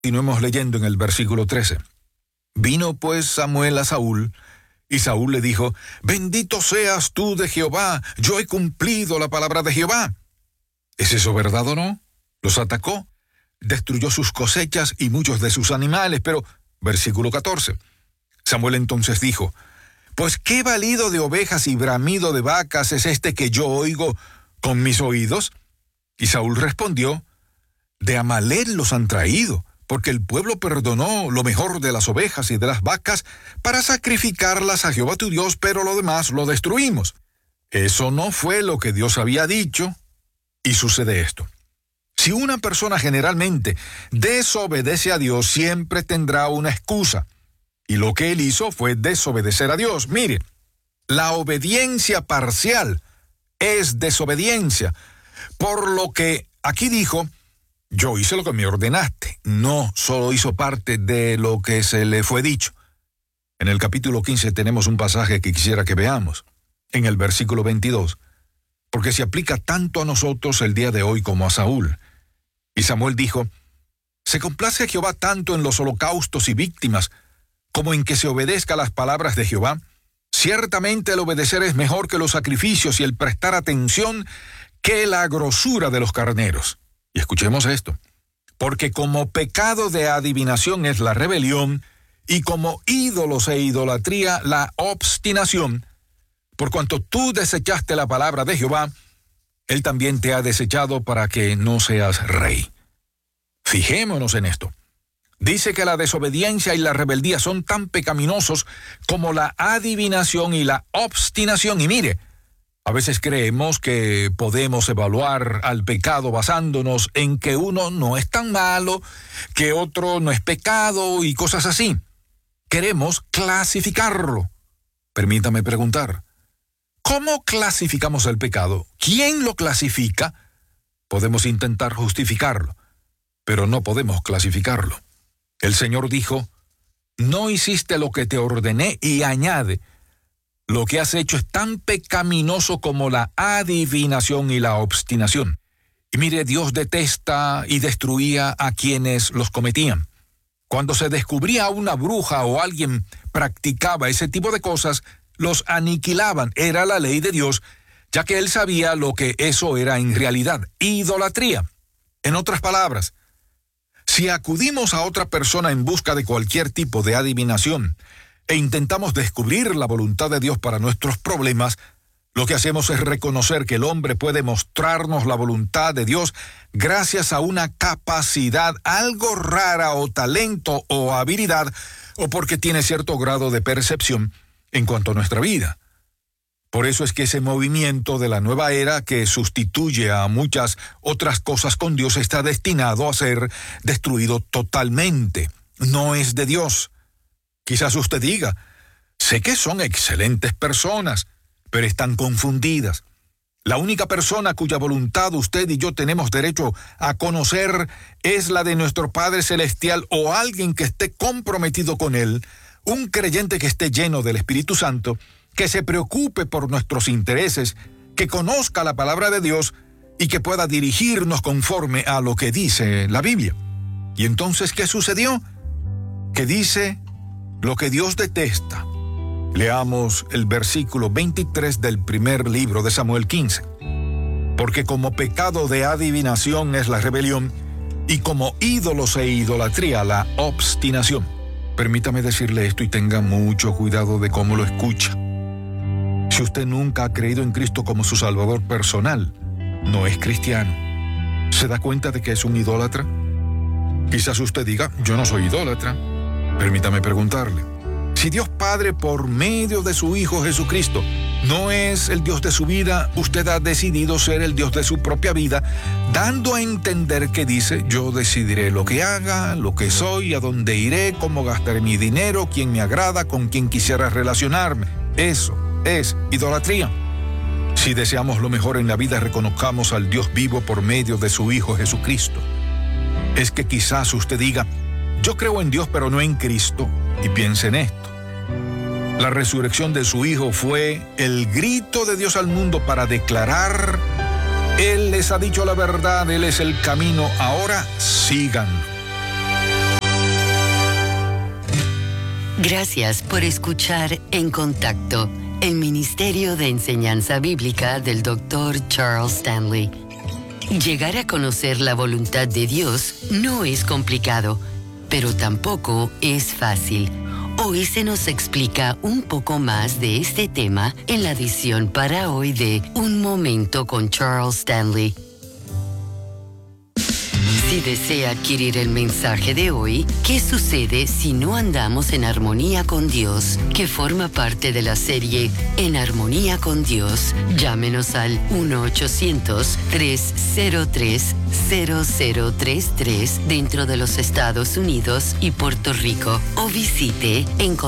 Continuemos leyendo en el versículo 13. Vino pues Samuel a Saúl, y Saúl le dijo: Bendito seas tú de Jehová, yo he cumplido la palabra de Jehová. ¿Es eso verdad o no? Los atacó, destruyó sus cosechas y muchos de sus animales, pero, versículo 14, Samuel entonces dijo: Pues qué balido de ovejas y bramido de vacas es este que yo oigo con mis oídos. Y Saúl respondió: De Amalec los han traído, porque el pueblo perdonó lo mejor de las ovejas y de las vacas para sacrificarlas a Jehová tu Dios, pero lo demás lo destruimos. Eso no fue lo que Dios había dicho, y sucede esto. Si una persona generalmente desobedece a Dios, siempre tendrá una excusa. Y lo que él hizo fue desobedecer a Dios. Mire, la obediencia parcial es desobediencia. Por lo que aquí dijo: yo hice lo que me ordenaste. No, solo hizo parte de lo que se le fue dicho. En el capítulo 15 tenemos un pasaje que quisiera que veamos, en el versículo 22, porque se aplica tanto a nosotros el día de hoy como a Saúl. Y Samuel dijo: ¿Se complace Jehová tanto en los holocaustos y víctimas como en que se obedezca las palabras de Jehová? Ciertamente el obedecer es mejor que los sacrificios y el prestar atención que la grosura de los carneros. Y escuchemos esto: porque como pecado de adivinación es la rebelión, y como ídolos e idolatría la obstinación, por cuanto tú desechaste la palabra de Jehová, Él también te ha desechado para que no seas rey. Fijémonos en esto. Dice que la desobediencia y la rebeldía son tan pecaminosos como la adivinación y la obstinación. Y mire, a veces creemos que podemos evaluar al pecado basándonos en que uno no es tan malo, que otro no es pecado y cosas así. Queremos clasificarlo. Permítame preguntar: ¿cómo clasificamos el pecado? ¿Quién lo clasifica? Podemos intentar justificarlo, pero no podemos clasificarlo. El Señor dijo: no hiciste lo que te ordené, y añade: lo que has hecho es tan pecaminoso como la adivinación y la obstinación. Y mire, Dios detesta y destruía a quienes los cometían. Cuando se descubría una bruja o alguien practicaba ese tipo de cosas, los aniquilaban. Era la ley de Dios, ya que Él sabía lo que eso era en realidad: idolatría. En otras palabras, si acudimos a otra persona en busca de cualquier tipo de adivinación e intentamos descubrir la voluntad de Dios para nuestros problemas, lo que hacemos es reconocer que el hombre puede mostrarnos la voluntad de Dios gracias a una capacidad algo rara o talento o habilidad, o porque tiene cierto grado de percepción en cuanto a nuestra vida. Por eso es que ese movimiento de la nueva era que sustituye a muchas otras cosas con Dios está destinado a ser destruido totalmente. No es de Dios. Quizás usted diga: sé que son excelentes personas, pero están confundidas. La única persona cuya voluntad usted y yo tenemos derecho a conocer es la de nuestro Padre Celestial, o alguien que esté comprometido con Él, un creyente que esté lleno del Espíritu Santo, que se preocupe por nuestros intereses, que conozca la palabra de Dios y que pueda dirigirnos conforme a lo que dice la Biblia. ¿Y entonces qué sucedió? Que dice lo que Dios detesta. Leamos el versículo 23 del primer libro de Samuel 15. Porque como pecado de adivinación es la rebelión, y como ídolos e idolatría la obstinación. Permítame decirle esto y tenga mucho cuidado de cómo lo escucha. Si usted nunca ha creído en Cristo como su Salvador personal, no es cristiano. ¿Se da cuenta de que es un idólatra? Quizás usted diga: yo no soy idólatra. Permítame preguntarle: si Dios Padre, por medio de su Hijo Jesucristo, no es el Dios de su vida, usted ha decidido ser el Dios de su propia vida, dando a entender que dice: yo decidiré lo que haga, lo que soy, a dónde iré, cómo gastaré mi dinero, quién me agrada, con quién quisiera relacionarme. Eso es idolatría. Si deseamos lo mejor en la vida, reconozcamos al Dios vivo por medio de su Hijo Jesucristo. Es que quizás usted diga: yo creo en Dios pero no en Cristo, y piense en esto. La resurrección de su Hijo fue el grito de Dios al mundo para declarar: Él les ha dicho la verdad, Él es el camino, ahora síganlo. Gracias por escuchar En Contacto, el Ministerio de Enseñanza Bíblica del Dr. Charles Stanley. Llegar a conocer la voluntad de Dios no es complicado, pero tampoco es fácil. Hoy se nos explica un poco más de este tema en la edición para hoy de Un Momento con Charles Stanley. Si desea adquirir el mensaje de hoy, ¿qué sucede si no andamos en armonía con Dios?, que forma parte de la serie En Armonía con Dios, llámenos al 1-800-303-0033 dentro de los Estados Unidos y Puerto Rico o visite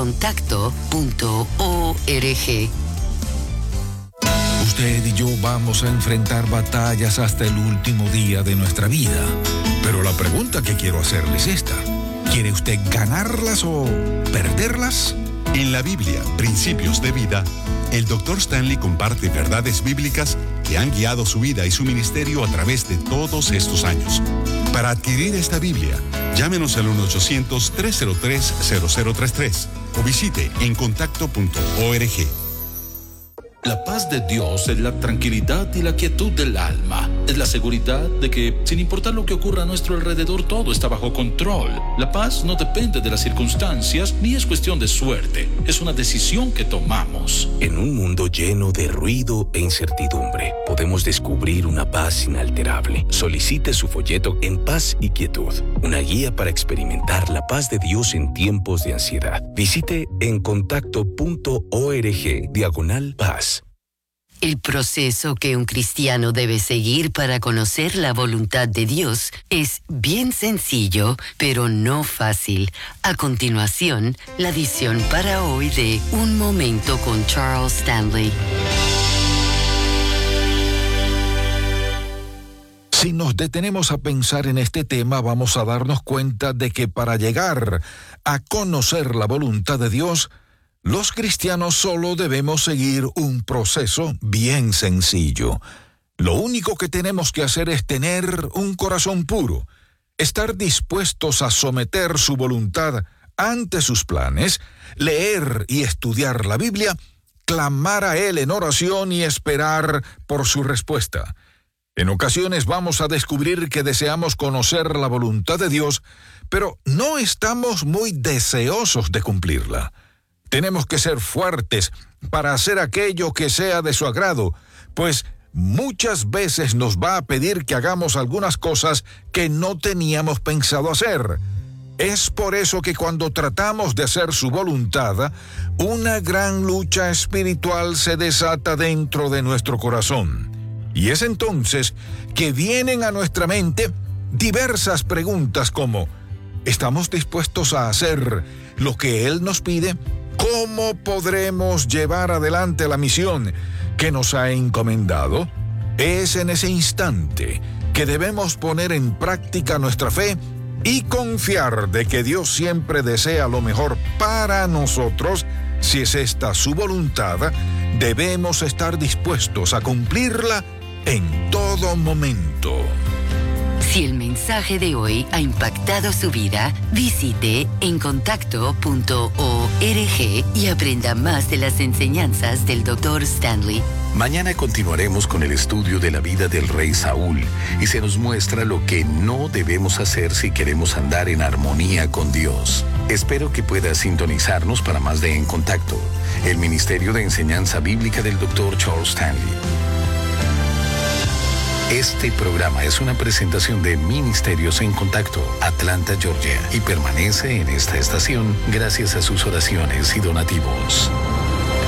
encontacto.org. Usted y yo vamos a enfrentar batallas hasta el último día de nuestra vida. Pero la pregunta que quiero hacerle es esta: ¿quiere usted ganarlas o perderlas? En la Biblia, Principios de Vida, el Dr. Stanley comparte verdades bíblicas que han guiado su vida y su ministerio a través de todos estos años. Para adquirir esta Biblia, llámenos al 1-800-303-0033 o visite encontacto.org. La paz de Dios es la tranquilidad y la quietud del alma. Es la seguridad de que, sin importar lo que ocurra a nuestro alrededor, todo está bajo control. La paz no depende de las circunstancias ni es cuestión de suerte. Es una decisión que tomamos. En un mundo lleno de ruido e incertidumbre, podemos descubrir una paz inalterable. Solicite su folleto En Paz y Quietud, una guía para experimentar la paz de Dios en tiempos de ansiedad. Visite encontacto.org/paz. El proceso que un cristiano debe seguir para conocer la voluntad de Dios es bien sencillo, pero no fácil. A continuación, la edición para hoy de Un Momento con Charles Stanley. Si nos detenemos a pensar en este tema, vamos a darnos cuenta de que para llegar a conocer la voluntad de Dios, los cristianos solo debemos seguir un proceso bien sencillo. Lo único que tenemos que hacer es tener un corazón puro, estar dispuestos a someter su voluntad ante sus planes, leer y estudiar la Biblia, clamar a Él en oración y esperar por su respuesta. En ocasiones vamos a descubrir que deseamos conocer la voluntad de Dios, pero no estamos muy deseosos de cumplirla. Tenemos que ser fuertes para hacer aquello que sea de su agrado, pues muchas veces nos va a pedir que hagamos algunas cosas que no teníamos pensado hacer. Es por eso que cuando tratamos de hacer su voluntad, una gran lucha espiritual se desata dentro de nuestro corazón. Y es entonces que vienen a nuestra mente diversas preguntas como: ¿estamos dispuestos a hacer lo que Él nos pide? ¿Cómo podremos llevar adelante la misión que nos ha encomendado? Es en ese instante que debemos poner en práctica nuestra fe y confiar de que Dios siempre desea lo mejor para nosotros. Si es esta su voluntad, debemos estar dispuestos a cumplirla en todo momento. Si el mensaje de hoy ha impactado su vida, visite encontacto.org y aprenda más de las enseñanzas del Dr. Stanley. Mañana continuaremos con el estudio de la vida del rey Saúl y se nos muestra lo que no debemos hacer si queremos andar en armonía con Dios. Espero que pueda sintonizarnos para más de En Contacto, el Ministerio de Enseñanza Bíblica del Dr. Charles Stanley. Este programa es una presentación de Ministerios en Contacto, Atlanta, Georgia, y permanece en esta estación gracias a sus oraciones y donativos.